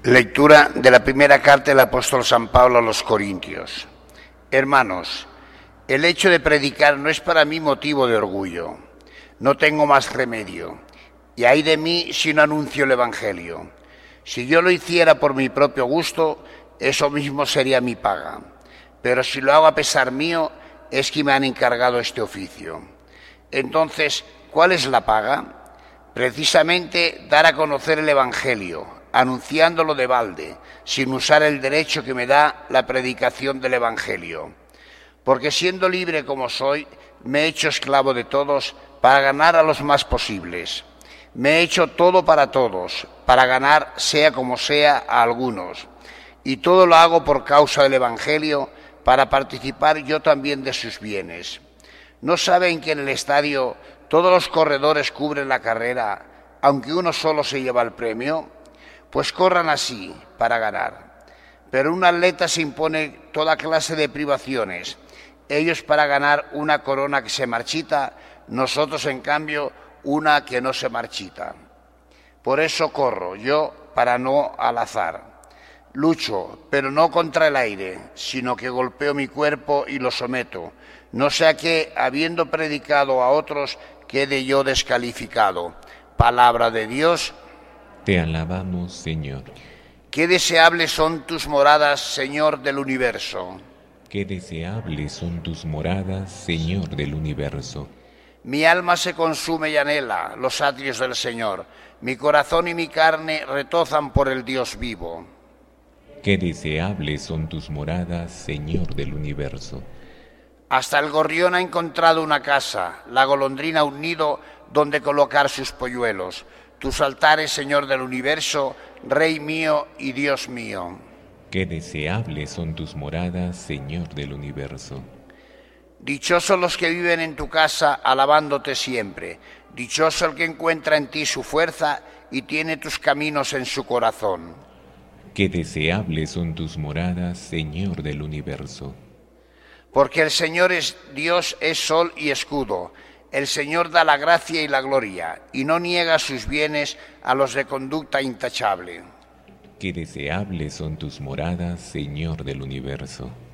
Lectura de la primera carta del apóstol San Pablo a los Corintios. Hermanos, el hecho de predicar no es para mí motivo de orgullo. No tengo más remedio. Y ay de mí si no anuncio el Evangelio. Si yo lo hiciera por mi propio gusto, eso mismo sería mi paga. Pero si lo hago a pesar mío, es que me han encargado este oficio. Entonces, ¿cuál es la paga? Precisamente dar a conocer el Evangelio, anunciándolo de balde, sin usar el derecho que me da la predicación del Evangelio. Porque siendo libre como soy, me he hecho esclavo de todos para ganar a los más posibles. Me he hecho todo para todos, para ganar, sea como sea, a algunos. Y todo lo hago por causa del Evangelio, para participar yo también de sus bienes. ¿No saben que en el estadio todos los corredores cubren la carrera, aunque uno solo se lleva el premio? Pues corran así, para ganar. Pero un atleta se impone toda clase de privaciones. Ellos para ganar una corona que se marchita, nosotros en cambio una que no se marchita. Por eso corro, yo para no al azar. Lucho, pero no contra el aire, sino que golpeo mi cuerpo y lo someto. No sea que, habiendo predicado a otros, quede yo descalificado. Palabra de Dios. Te alabamos, Señor. Qué deseables son tus moradas, Señor del universo. Qué deseables son tus moradas, Señor del universo. Mi alma se consume y anhela los atrios del Señor. Mi corazón y mi carne retozan por el Dios vivo. Qué deseables son tus moradas, Señor del universo. Hasta el gorrión ha encontrado una casa, la golondrina un nido donde colocar sus polluelos. Tus altares, Señor del universo, Rey mío y Dios mío. Qué deseables son tus moradas, Señor del universo. Dichosos los que viven en tu casa, alabándote siempre. Dichoso el que encuentra en ti su fuerza y tiene tus caminos en su corazón. Qué deseables son tus moradas, Señor del universo. Porque el Señor es Dios, es sol y escudo. El Señor da la gracia y la gloria, y no niega sus bienes a los de conducta intachable. Qué deseables son tus moradas, Señor del universo.